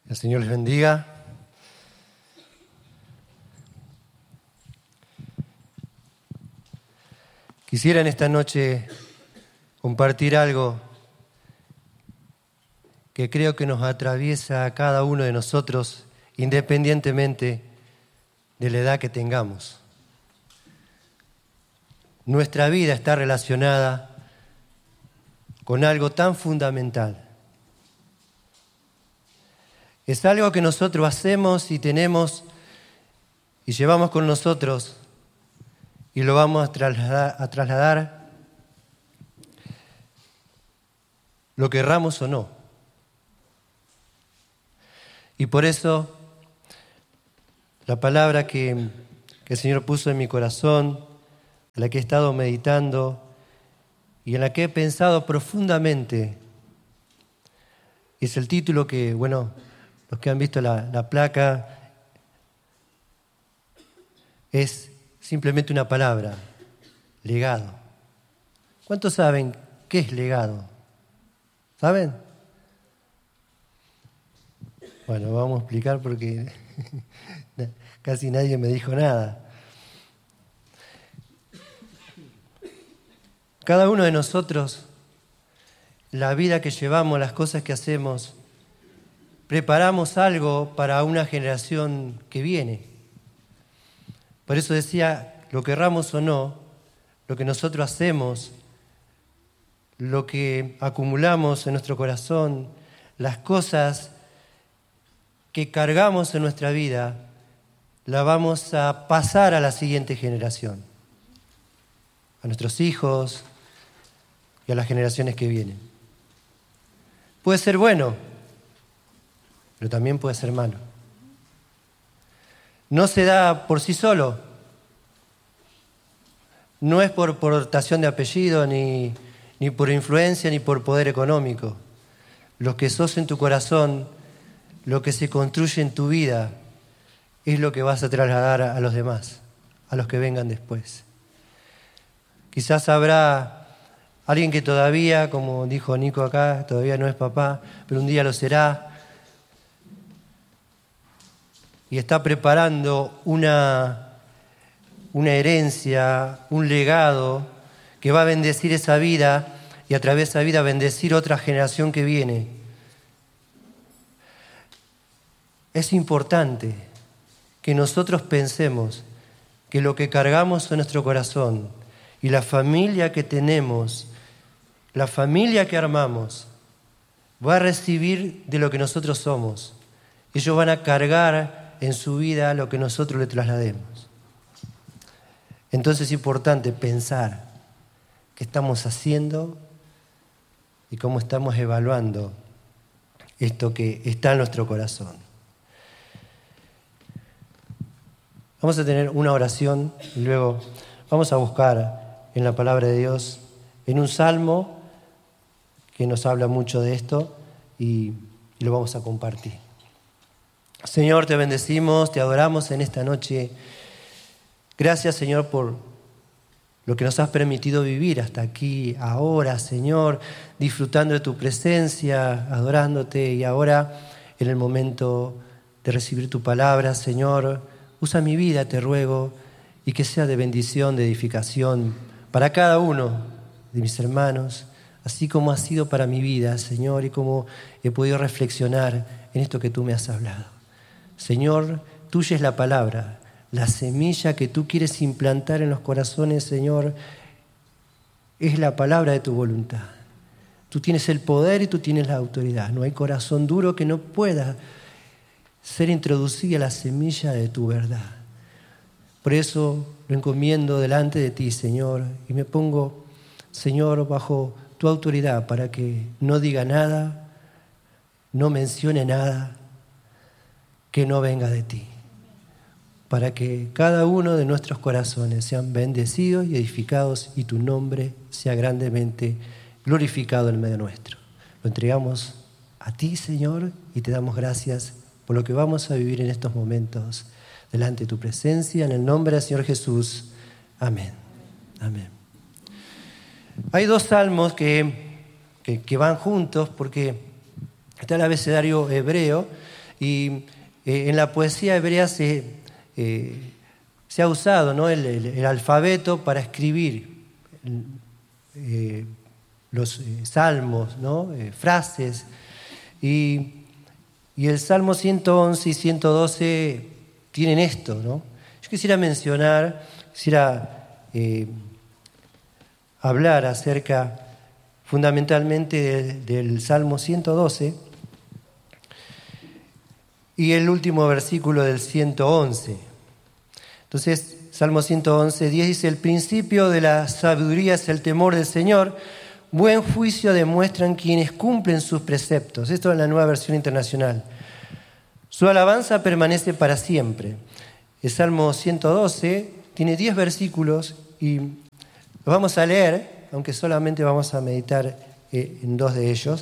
El Señor les bendiga. Quisiera en esta noche compartir algo que creo que nos atraviesa a cada uno de nosotros, independientemente de la edad que tengamos. Nuestra vida está relacionada con algo tan fundamental. Es algo que nosotros hacemos y tenemos y llevamos con nosotros y lo vamos a trasladar lo querramos o no. Y por eso la palabra que el Señor puso en mi corazón, en la que he estado meditando y en la que he pensado profundamente, es el título que, los que han visto la placa, es simplemente una palabra: legado. ¿Cuántos saben qué es legado? ¿Saben? Bueno, vamos a explicar porque casi nadie me dijo nada. Cada uno de nosotros, la vida que llevamos, las cosas que hacemos, preparamos algo para una generación que viene. Por eso decía, lo querramos o no, lo que nosotros hacemos, lo que acumulamos en nuestro corazón, las cosas que cargamos en nuestra vida, la vamos a pasar a la siguiente generación, a nuestros hijos y a las generaciones que vienen. Puede ser bueno, pero también puede ser malo. No se da por sí solo. No es por portación de apellido, ni por influencia, ni por poder económico. Lo que sos en tu corazón, lo que se construye en tu vida, es lo que vas a trasladar a los demás, a los que vengan después. Quizás habrá alguien que todavía, como dijo Nico acá, todavía no es papá, pero un día lo será, y está preparando una herencia, un legado que va a bendecir esa vida y a través de esa vida bendecir otra generación que viene. Es importante que nosotros pensemos que lo que cargamos en nuestro corazón y la familia que tenemos, la familia que armamos, va a recibir de lo que nosotros somos. Ellos van a cargar en su vida lo que nosotros le traslademos. Entonces es importante pensar qué estamos haciendo y cómo estamos evaluando esto que está en nuestro corazón. Vamos a tener una oración y luego vamos a buscar en la palabra de Dios, en un salmo que nos habla mucho de esto y lo vamos a compartir. Señor, te bendecimos, te adoramos en esta noche. Gracias, Señor, por lo que nos has permitido vivir hasta aquí, ahora, Señor, disfrutando de tu presencia, adorándote, y ahora en el momento de recibir tu palabra, Señor, usa mi vida, te ruego, y que sea de bendición, de edificación para cada uno de mis hermanos, así como ha sido para mi vida, Señor, y como he podido reflexionar en esto que tú me has hablado. Señor, tuya es la palabra, la semilla que tú quieres implantar en los corazones, Señor, es la palabra de tu voluntad. Tú tienes el poder y tú tienes la autoridad. No hay corazón duro que no pueda ser introducida la semilla de tu verdad. Por eso lo encomiendo delante de ti, Señor, y me pongo, Señor, bajo tu autoridad para que no diga nada, no mencione nada que no venga de ti, para que cada uno de nuestros corazones sean bendecidos y edificados y tu nombre sea grandemente glorificado en medio nuestro. Lo entregamos a ti, Señor, y te damos gracias por lo que vamos a vivir en estos momentos delante de tu presencia, en el nombre del Señor Jesús. Amén. Amén. Hay dos salmos que van juntos porque está el abecedario hebreo Y en la poesía hebrea se ha usado, ¿no?, el alfabeto para escribir los salmos, ¿no?, frases. Y el Salmo 111 y 112 tienen esto, ¿no? Yo quisiera hablar acerca fundamentalmente del Salmo 112 y el último versículo del 111. Entonces, Salmo 111, 10 dice: el principio de la sabiduría es el temor del Señor, buen juicio demuestran quienes cumplen sus preceptos. Esto en la Nueva Versión Internacional. Su alabanza permanece para siempre. El Salmo 112 tiene 10 versículos y los vamos a leer, aunque solamente vamos a meditar en 2 de ellos.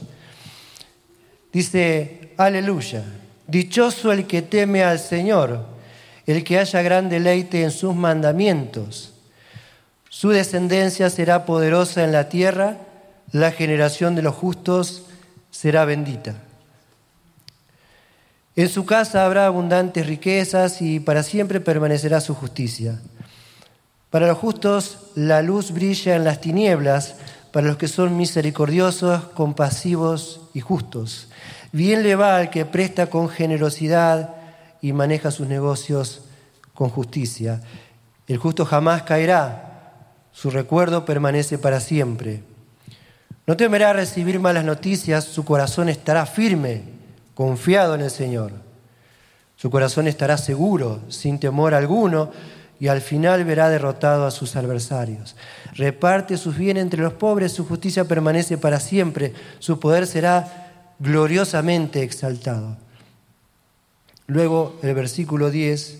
Dice: aleluya, dichoso el que teme al Señor, el que haya gran deleite en sus mandamientos. Su descendencia será poderosa en la tierra, la generación de los justos será bendita. En su casa habrá abundantes riquezas y para siempre permanecerá su justicia. Para los justos la luz brilla en las tinieblas, para los que son misericordiosos, compasivos y justos. Bien le va al que presta con generosidad y maneja sus negocios con justicia. El justo jamás caerá, su recuerdo permanece para siempre. No temerá recibir malas noticias, su corazón estará firme, confiado en el Señor. Su corazón estará seguro, sin temor alguno, y al final verá derrotado a sus adversarios. Reparte sus bienes entre los pobres, su justicia permanece para siempre, su poder será gloriosamente exaltado. Luego, el versículo 10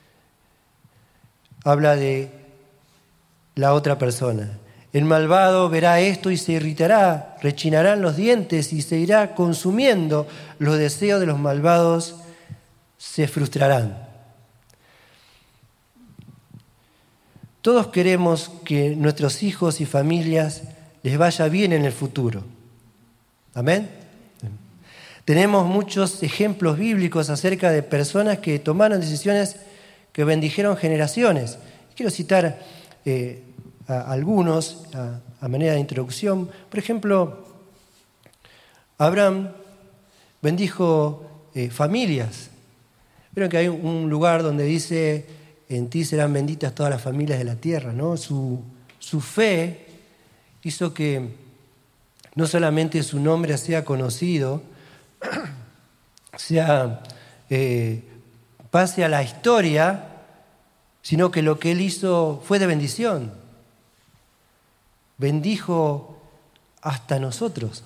habla de la otra persona. El malvado verá esto y se irritará, rechinarán los dientes y se irá consumiendo. Los deseos de los malvados se frustrarán. Todos queremos que nuestros hijos y familias les vaya bien en el futuro. ¿Amén? Tenemos muchos ejemplos bíblicos acerca de personas que tomaron decisiones que bendijeron generaciones. Quiero citar a algunos a manera de introducción. Por ejemplo, Abraham bendijo familias. Vieron que hay un lugar donde dice: en ti serán benditas todas las familias de la tierra, ¿no? Su fe hizo que no solamente su nombre sea conocido, pase a la historia, sino que lo que él hizo fue de bendición. Bendijo hasta nosotros.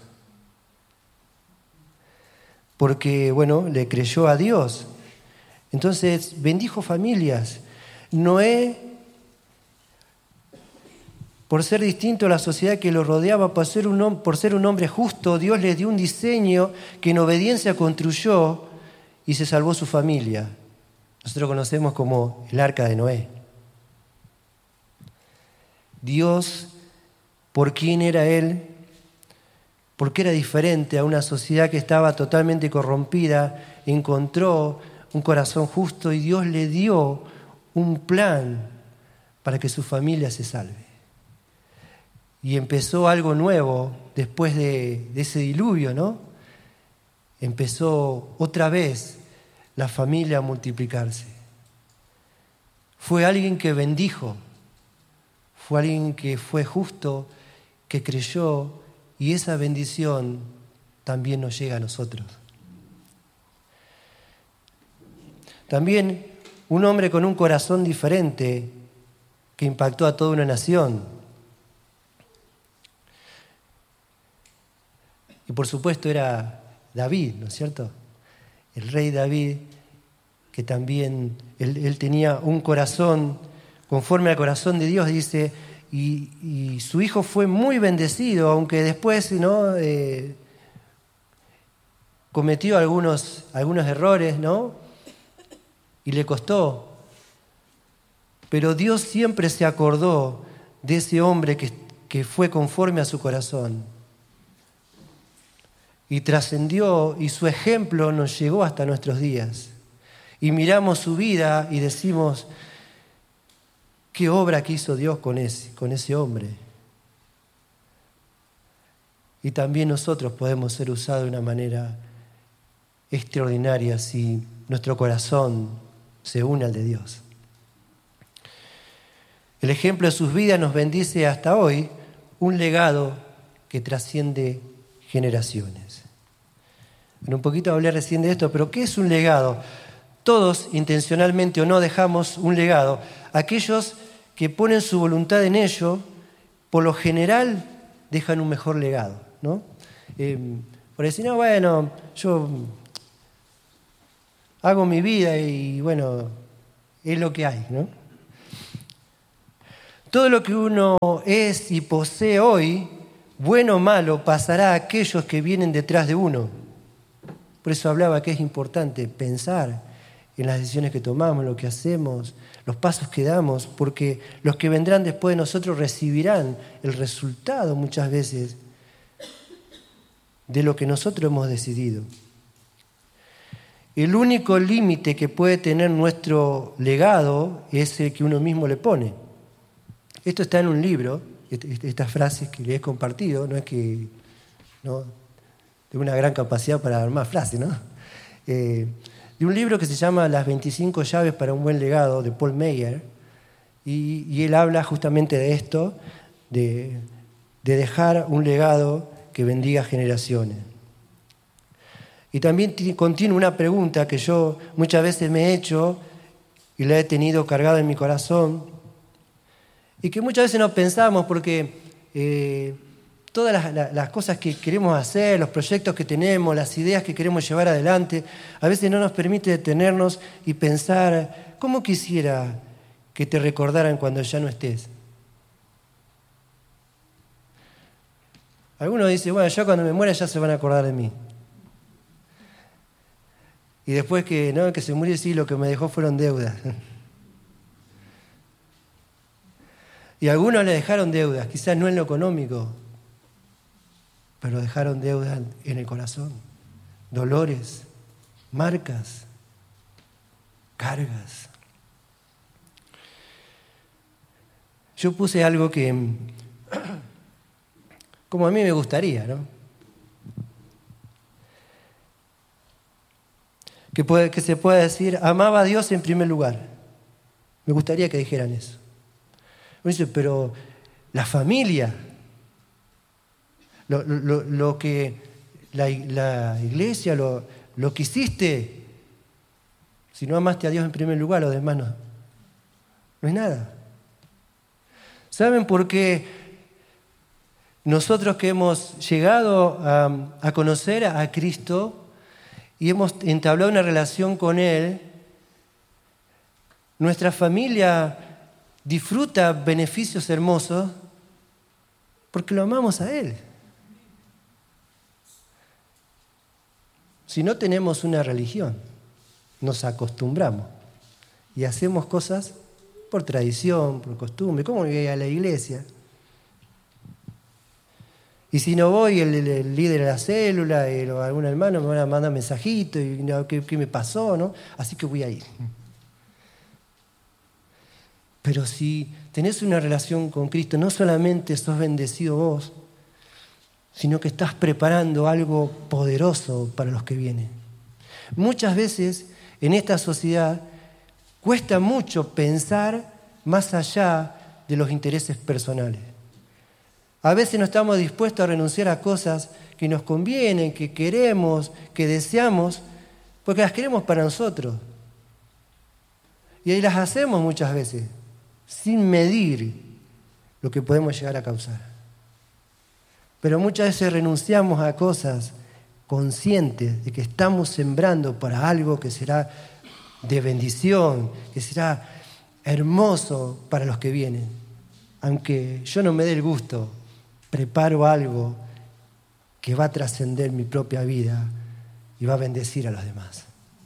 Porque, bueno, le creyó a Dios. Entonces, bendijo familias. Noé, por ser distinto a la sociedad que lo rodeaba, por ser un hombre justo, Dios le dio un diseño que en obediencia construyó y se salvó su familia. Nosotros conocemos como el arca de Noé. Dios, por quién era Él, porque era diferente a una sociedad que estaba totalmente corrompida, encontró un corazón justo y Dios le dio un plan para que su familia se salve. Y empezó algo nuevo después de ese diluvio, ¿no? Empezó otra vez la familia a multiplicarse. Fue alguien que bendijo, fue alguien que fue justo, que creyó, y esa bendición también nos llega a nosotros. También un hombre con un corazón diferente que impactó a toda una nación. Y por supuesto era David, ¿no es cierto? El rey David, que también él tenía un corazón conforme al corazón de Dios, dice, y su hijo fue muy bendecido, aunque después, ¿no?, cometió algunos errores, ¿no? Y le costó. Pero Dios siempre se acordó de ese hombre que fue conforme a su corazón. y trascendió, y su ejemplo nos llegó hasta nuestros días. Y miramos su vida y decimos, ¿qué obra que hizo Dios con ese hombre? Y también nosotros podemos ser usados de una manera extraordinaria si nuestro corazón se une al de Dios. El ejemplo de sus vidas nos bendice hasta hoy, un legado que trasciende generaciones. Un poquito hablé recién de esto, pero ¿qué es un legado? Todos, intencionalmente o no, dejamos un legado. Aquellos que ponen su voluntad en ello, por lo general, dejan un mejor legado, ¿no? Por decir, no, bueno, yo hago mi vida y, bueno, es lo que hay, ¿no? Todo lo que uno es y posee hoy, bueno o malo, pasará a aquellos que vienen detrás de uno. Por eso hablaba que es importante pensar en las decisiones que tomamos, lo que hacemos, los pasos que damos, porque los que vendrán después de nosotros recibirán el resultado muchas veces de lo que nosotros hemos decidido. El único límite que puede tener nuestro legado es el que uno mismo le pone. Esto está en un libro, estas frases que les he compartido, no es que no tengo una gran capacidad para armar frases, ¿no? De un libro que se llama Las 25 llaves para un buen legado, de Paul Meyer, y él habla justamente de esto, de dejar un legado que bendiga generaciones. Y también contiene una pregunta que yo muchas veces me he hecho y la he tenido cargada en mi corazón, y que muchas veces no pensamos porque todas las cosas que queremos hacer, los proyectos que tenemos, las ideas que queremos llevar adelante, a veces no nos permite detenernos y pensar, ¿cómo quisiera que te recordaran cuando ya no estés? Algunos dicen, bueno, yo cuando me muera ya se van a acordar de mí. Y después que se murió, sí, lo que me dejó fueron deudas. Y algunos le dejaron deudas, quizás no en lo económico, pero dejaron deudas en el corazón, dolores, marcas, cargas. Yo puse algo que, como a mí me gustaría, ¿no? Que se pueda decir, amaba a Dios en primer lugar. Me gustaría que dijeran eso. Uno dice, pero la familia, lo que la iglesia, lo que hiciste, si no amaste a Dios en primer lugar, lo demás no es nada. ¿Saben por qué nosotros que hemos llegado a conocer a Cristo y hemos entablado una relación con Él, nuestra familia disfruta beneficios hermosos porque lo amamos a Él? Si no tenemos una religión, nos acostumbramos y hacemos cosas por tradición, por costumbre. ¿Cómo voy a la iglesia? Y si no voy, el líder de la célula o algún hermano me van a mandar mensajitos y no, ¿qué me pasó? ¿No? Así que voy a ir. Pero si tenés una relación con Cristo, no solamente sos bendecido vos, sino que estás preparando algo poderoso para los que vienen. Muchas veces en esta sociedad cuesta mucho pensar más allá de los intereses personales. A veces no estamos dispuestos a renunciar a cosas que nos convienen, que queremos, que deseamos, porque las queremos para nosotros. Y ahí las hacemos muchas veces, sin medir lo que podemos llegar a causar. Pero muchas veces renunciamos a cosas conscientes de que estamos sembrando para algo que será de bendición, que será hermoso para los que vienen. Aunque yo no me dé el gusto, preparo algo que va a trascender mi propia vida y va a bendecir a los demás.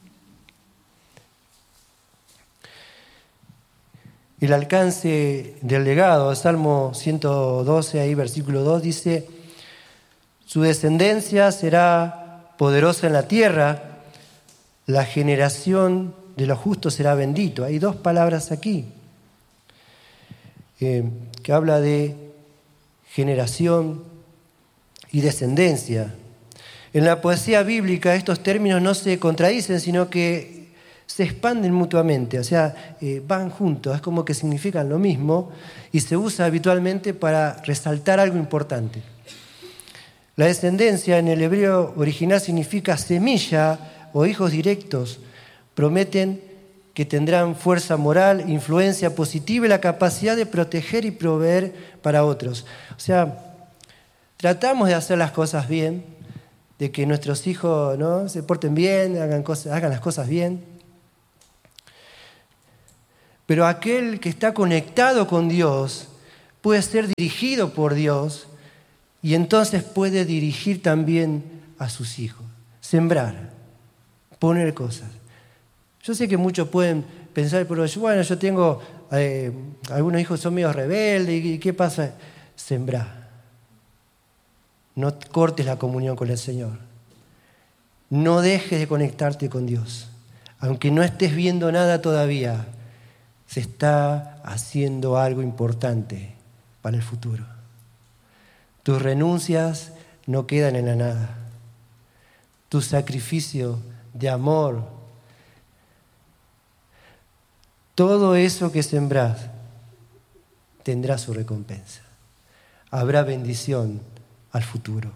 El alcance del legado, Salmo 112, ahí versículo 2, dice: su descendencia será poderosa en la tierra, la generación de los justos será bendito. Hay dos palabras aquí que habla de generación y descendencia. En la poesía bíblica estos términos no se contradicen, sino que se expanden mutuamente, o sea, van juntos, es como que significan lo mismo y se usa habitualmente para resaltar algo importante. La descendencia en el hebreo original significa semilla o hijos directos. Prometen que tendrán fuerza moral, influencia positiva y la capacidad de proteger y proveer para otros. O sea, tratamos de hacer las cosas bien, de que nuestros hijos, ¿no?, se porten bien, hagan las cosas bien. Pero aquel que está conectado con Dios puede ser dirigido por Dios y entonces puede dirigir también a sus hijos. Sembrar, poner cosas. Yo sé que muchos pueden pensar, pero bueno, yo tengo, algunos hijos son medio rebeldes, ¿y qué pasa? Sembrar. No cortes la comunión con el Señor. No dejes de conectarte con Dios. Aunque no estés viendo nada todavía, se está haciendo algo importante para el futuro. Tus renuncias no quedan en la nada. Tu sacrificio de amor, todo eso que sembrás tendrá su recompensa. Habrá bendición al futuro.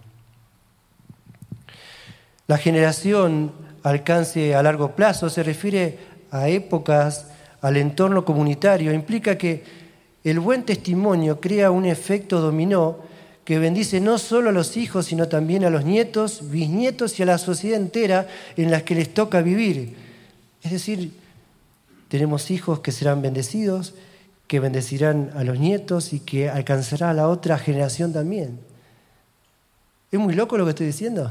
La generación alcance a largo plazo se refiere a épocas, al entorno comunitario. Implica que el buen testimonio crea un efecto dominó que bendice no solo a los hijos, sino también a los nietos, bisnietos y a la sociedad entera en la que les toca vivir. Es decir, tenemos hijos que serán bendecidos, que bendecirán a los nietos y que alcanzará a la otra generación también. ¿Es muy loco lo que estoy diciendo?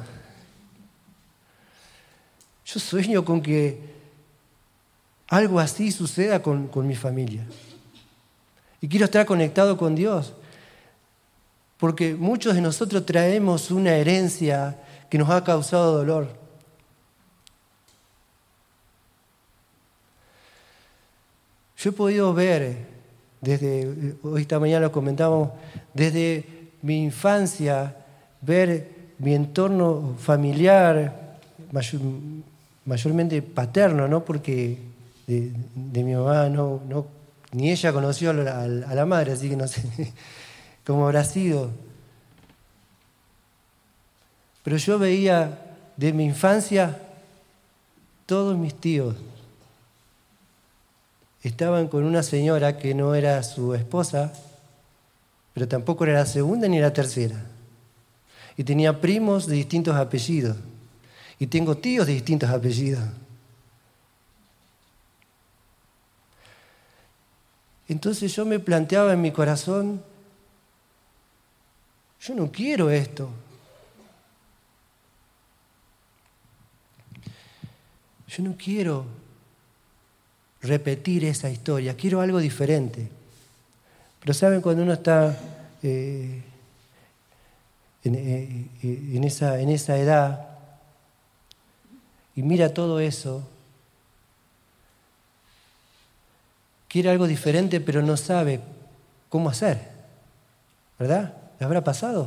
Yo sueño con que algo así suceda con mi familia. Y quiero estar conectado con Dios, porque muchos de nosotros traemos una herencia que nos ha causado dolor. Yo he podido ver, desde hoy esta mañana lo comentábamos, desde mi infancia, ver mi entorno familiar, mayormente paterno, ¿no? Porque de mi mamá ni ella conoció a la madre, así que no sé cómo habrá sido. Pero yo veía de mi infancia, todos mis tíos estaban con una señora que no era su esposa, pero tampoco era la segunda ni la tercera. Y tenía primos de distintos apellidos. Y tengo tíos de distintos apellidos. Entonces yo me planteaba en mi corazón, yo no quiero esto. Yo no quiero repetir esa historia, quiero algo diferente. Pero ¿saben? Cuando uno está en esa edad y mira todo eso, quiere algo diferente, pero no sabe cómo hacer, ¿verdad? ¿Le habrá pasado?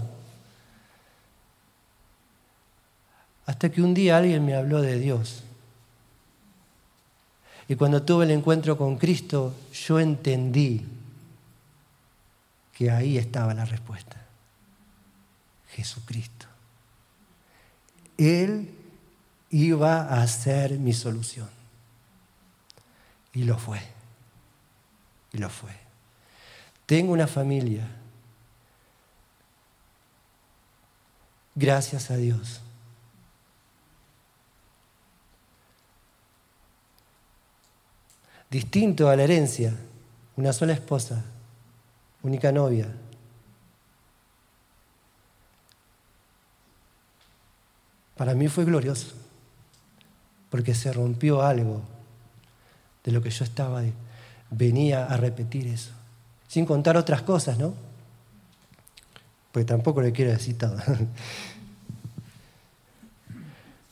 Hasta que un día alguien me habló de Dios. Y cuando tuve el encuentro con Cristo, yo entendí que ahí estaba la respuesta. Jesucristo. Él iba a ser mi solución. Y lo fue. Y lo fue. Tengo una familia. Gracias a Dios. Distinto a la herencia, una sola esposa, única novia. Para mí fue glorioso, porque se rompió algo de lo que yo venía a repetir eso. Sin contar otras cosas, ¿no? Porque tampoco le quiero decir todo.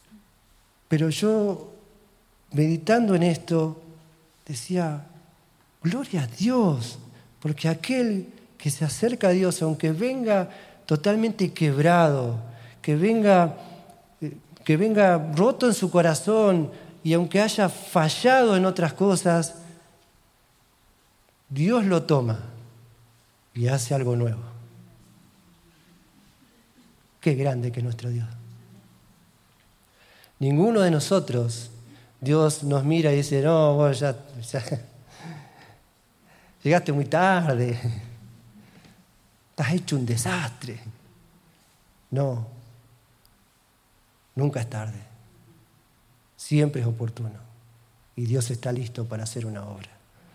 Pero yo, meditando en esto, decía, gloria a Dios, porque aquel que se acerca a Dios, aunque venga totalmente quebrado, que venga roto en su corazón y aunque haya fallado en otras cosas, Dios lo toma y hace algo nuevo. Qué grande que es nuestro Dios. Ninguno de nosotros, Dios nos mira y dice, no, vos ya llegaste muy tarde, estás hecho un desastre. No, nunca es tarde, siempre es oportuno y Dios está listo para hacer una obra.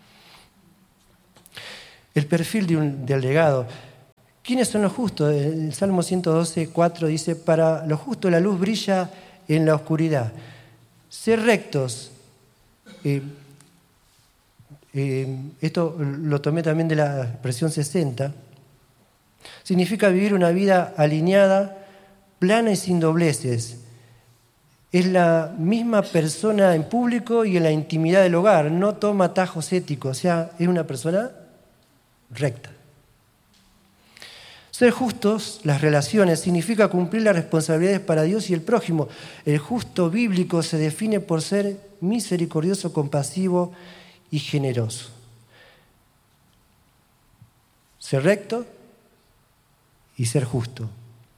El perfil del legado. ¿Quiénes son los justos? El Salmo 112, 4 dice, para los justos la luz brilla en la oscuridad. Ser rectos. Esto lo tomé también de la expresión 60. Significa vivir una vida alineada, plana y sin dobleces. Es la misma persona en público y en la intimidad del hogar. No toma atajos éticos. O sea, es una persona recta. Ser justos, las relaciones, significa cumplir las responsabilidades para Dios y el prójimo. El justo bíblico se define por ser misericordioso, compasivo y generoso. Ser recto y ser justo.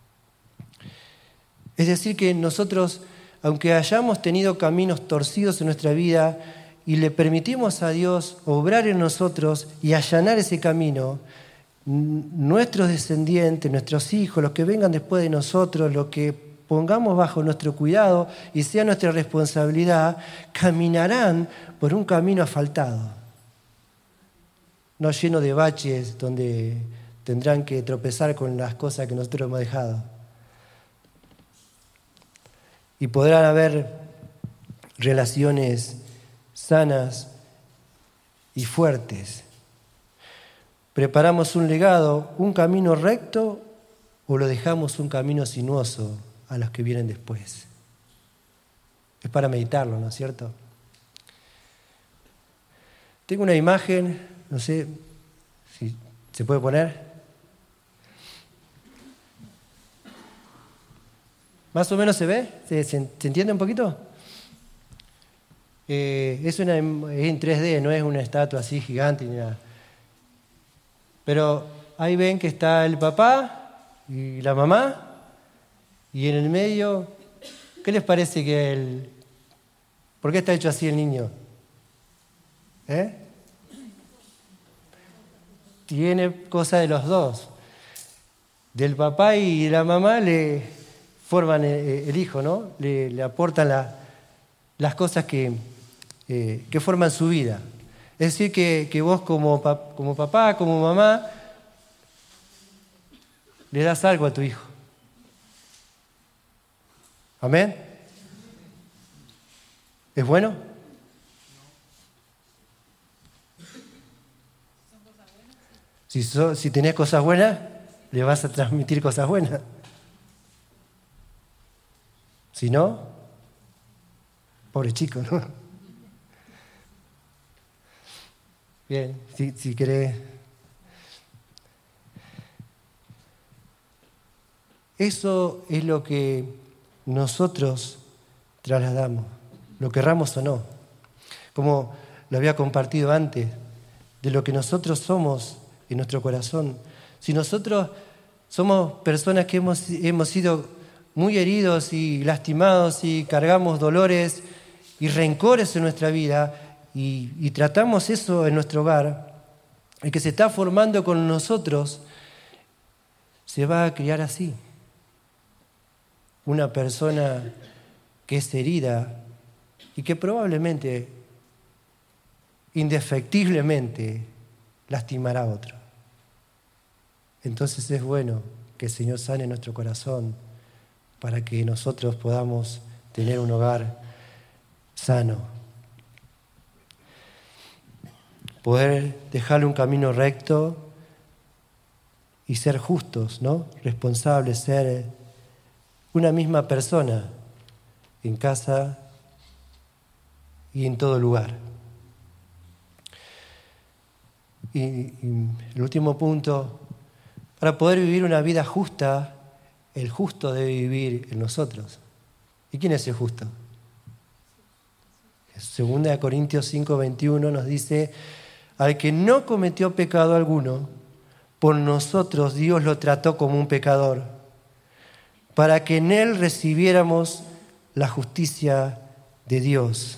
Es decir, que nosotros, aunque hayamos tenido caminos torcidos en nuestra vida y le permitimos a Dios obrar en nosotros y allanar ese camino, nuestros descendientes, nuestros hijos, los que vengan después de nosotros, los que pongamos bajo nuestro cuidado y sea nuestra responsabilidad, caminarán por un camino asfaltado, no lleno de baches donde tendrán que tropezar con las cosas que nosotros hemos dejado. Y podrán haber relaciones sanas y fuertes. ¿Preparamos un legado, un camino recto o lo dejamos un camino sinuoso a los que vienen después? Es para meditarlo, ¿no es cierto? Tengo una imagen, no sé si se puede poner. ¿Más o menos se ve? ¿Se entiende un poquito? Es en 3D, no es una estatua así gigante ni nada. Pero ahí ven que está el papá y la mamá, y en el medio, ¿qué les parece que ¿por qué está hecho así el niño? Tiene cosas de los dos. Del papá y la mamá le forman el hijo, ¿no? Le aportan las cosas que forman su vida. Es decir, que vos como papá, como mamá, le das algo a tu hijo. ¿Amén? ¿Es bueno? Si tenés cosas buenas, le vas a transmitir cosas buenas. Si no, pobre chico, ¿no? Bien, si querés. Eso es lo que nosotros trasladamos, lo querramos o no. Como lo había compartido antes, de lo que nosotros somos en nuestro corazón. Si nosotros somos personas que hemos sido muy heridos y lastimados y cargamos dolores y rencores en nuestra vida, y tratamos eso en nuestro hogar, el que se está formando con nosotros se va a criar así. Una persona que es herida y que probablemente, indefectiblemente, lastimará a otro. Entonces es bueno que el Señor sane nuestro corazón para que nosotros podamos tener un hogar sano. Poder dejarle un camino recto y ser justos, ¿no? Responsables, ser una misma persona en casa y en todo lugar. Y el último punto, para poder vivir una vida justa, el justo debe vivir en nosotros. ¿Y quién es el justo? 2 Corintios 5:21 nos dice: al que no cometió pecado alguno, por nosotros Dios lo trató como un pecador, para que en él recibiéramos la justicia de Dios.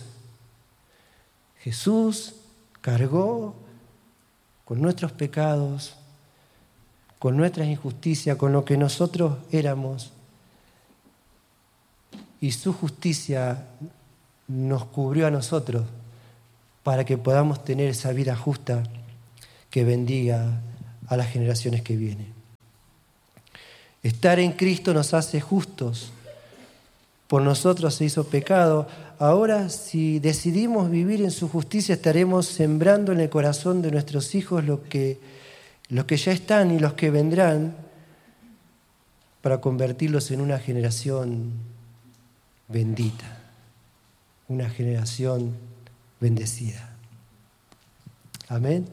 Jesús cargó con nuestros pecados, con nuestras injusticias, con lo que nosotros éramos, y su justicia nos cubrió a nosotros para que podamos tener esa vida justa que bendiga a las generaciones que vienen. Estar en Cristo nos hace justos. Por nosotros se hizo pecado. Ahora, si decidimos vivir en su justicia, estaremos sembrando en el corazón de nuestros hijos lo que ya están y los que vendrán, para convertirlos en una generación bendita, una generación bendecida. Amén.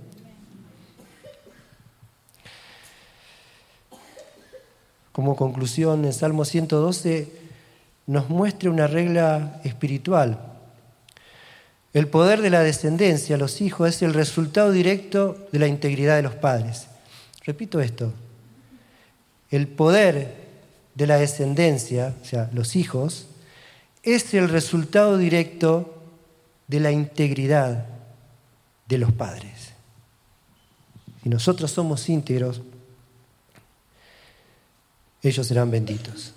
Como conclusión, el Salmo 112 nos muestra una regla espiritual. El poder de la descendencia a los hijos es el resultado directo de la integridad de los padres. Repito esto. El poder de la descendencia, o sea, los hijos, es el resultado directo de la integridad de los padres. Si nosotros somos íntegros, ellos serán benditos.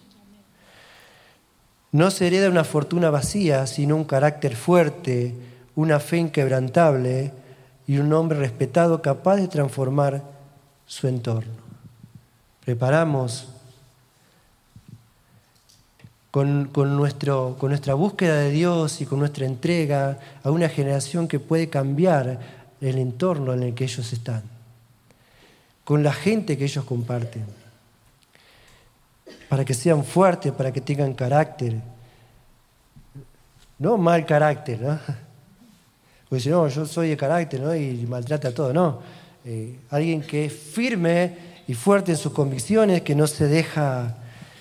No se hereda una fortuna vacía, sino un carácter fuerte, una fe inquebrantable y un hombre respetado capaz de transformar su entorno. Preparamos con nuestra búsqueda de Dios y con nuestra entrega a una generación que puede cambiar el entorno en el que ellos están, con la gente que ellos comparten, para que sean fuertes, para que tengan carácter. No mal carácter, ¿no? Porque si no, yo soy de carácter, ¿no? Y maltrata a todo, no. Alguien que es firme y fuerte en sus convicciones, que no se deja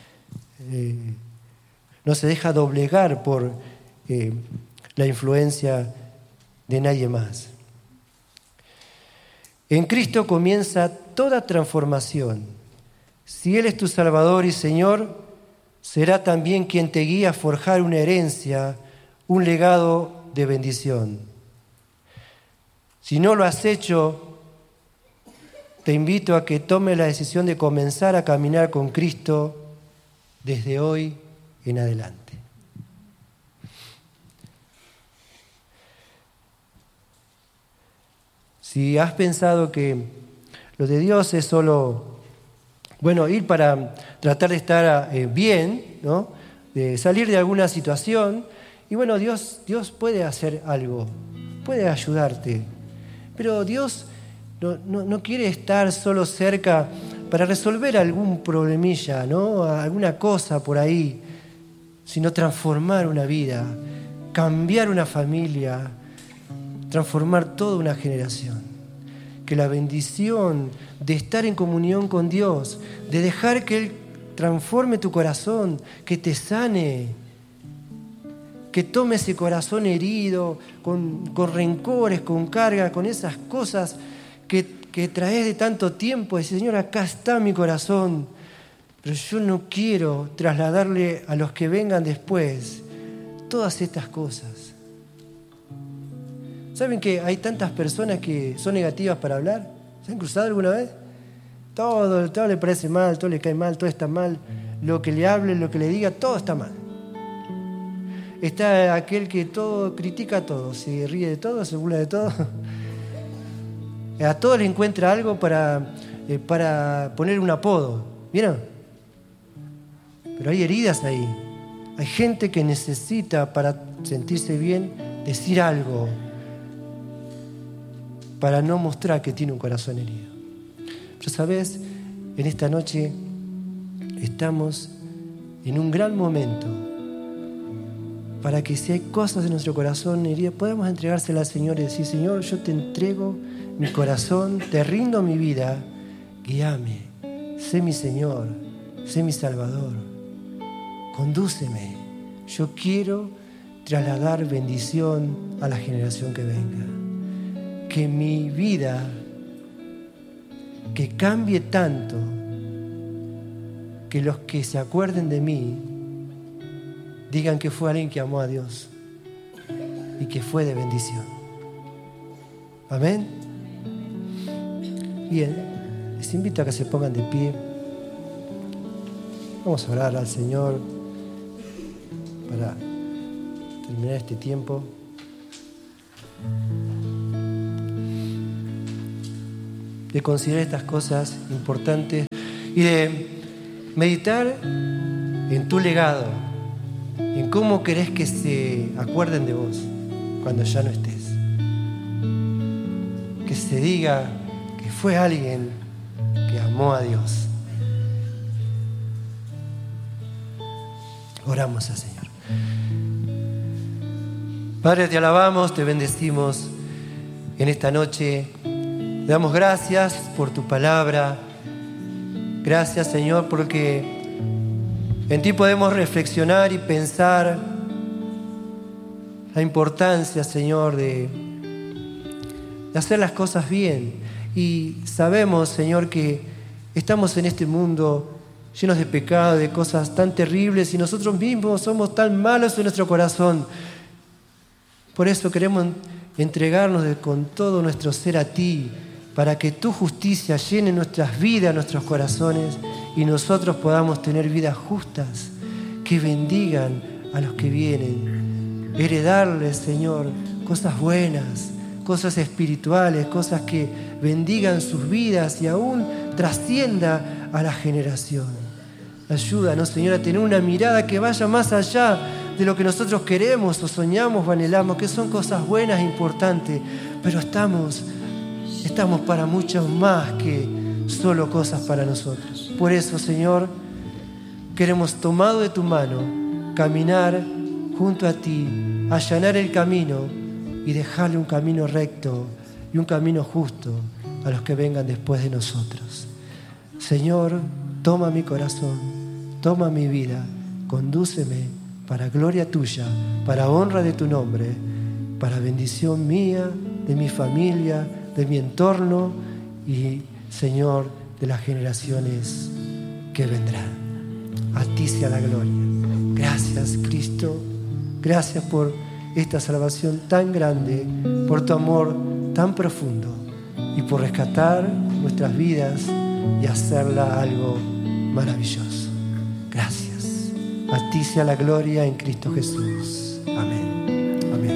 doblegar por la influencia de nadie más. En Cristo comienza toda transformación. Si Él es tu Salvador y Señor, será también quien te guía a forjar una herencia, un legado de bendición. Si no lo has hecho, te invito a que tomes la decisión de comenzar a caminar con Cristo desde hoy en adelante. Si has pensado que lo de Dios es solo, ir para tratar de estar bien, ¿no? De salir de alguna situación, y Dios puede hacer algo, puede ayudarte, pero Dios no quiere estar solo cerca para resolver algún problemilla, ¿no? Alguna cosa por ahí, sino transformar una vida, cambiar una familia, transformar toda una generación. Que la bendición de estar en comunión con Dios, de dejar que Él transforme tu corazón, que te sane, que tome ese corazón herido, con rencores, con carga, con esas cosas que traes de tanto tiempo, y dices: Señor, acá está mi corazón, pero yo no quiero trasladarle a los que vengan después todas estas cosas. ¿Saben que hay tantas personas que son negativas para hablar? ¿Se han cruzado alguna vez? Todo le parece mal, todo le cae mal, todo está mal. Lo que le hable, lo que le diga, todo está mal. Está aquel que todo critica a todo, se ríe de todo, se burla de todo. A todos le encuentra algo para poner un apodo. ¿Vieron? Pero hay heridas ahí. Hay gente que necesita, para sentirse bien, decir algo, para no mostrar que tiene un corazón herido. Pero sabes, en esta noche estamos en un gran momento para que si hay cosas en nuestro corazón heridas, podamos entregárselas al Señor y decir: Señor, yo te entrego mi corazón, te rindo mi vida, guíame, sé mi Señor, sé mi Salvador, condúceme. Yo quiero trasladar bendición a la generación que venga. Que mi vida, que cambie tanto, que los que se acuerden de mí digan que fue alguien que amó a Dios y que fue de bendición. Amén. Bien, les invito a que se pongan de pie. Vamos a orar al Señor para terminar este tiempo. De considerar estas cosas importantes y de meditar en tu legado, en cómo querés que se acuerden de vos cuando ya no estés. Que se diga que fue alguien que amó a Dios. Oramos al Señor. Padre, te alabamos, te bendecimos en esta noche. Te damos gracias por tu palabra. Gracias, Señor, porque en ti podemos reflexionar y pensar la importancia, Señor, de hacer las cosas bien. Y sabemos, Señor, que estamos en este mundo llenos de pecado, de cosas tan terribles, y nosotros mismos somos tan malos en nuestro corazón. Por eso queremos entregarnos con todo nuestro ser a ti, para que tu justicia llene nuestras vidas, nuestros corazones, y nosotros podamos tener vidas justas que bendigan a los que vienen. Heredarles, Señor, cosas buenas, cosas espirituales, cosas que bendigan sus vidas y aún trascienda a la generación. Ayúdanos, Señor, a tener una mirada que vaya más allá de lo que nosotros queremos o soñamos o anhelamos, que son cosas buenas e importantes, pero estamos para mucho más que solo cosas para nosotros. Por eso, Señor, queremos, tomado de tu mano, caminar junto a ti, allanar el camino y dejarle un camino recto y un camino justo a los que vengan después de nosotros. Señor, toma mi corazón, toma mi vida, condúceme para gloria tuya, para honra de tu nombre, para bendición mía, de mi familia, de mi entorno y, Señor, de las generaciones que vendrán. A ti sea la gloria. Gracias, Cristo. Gracias por esta salvación tan grande, por tu amor tan profundo y por rescatar nuestras vidas y hacerla algo maravilloso. Gracias. A ti sea la gloria en Cristo Jesús. Amén.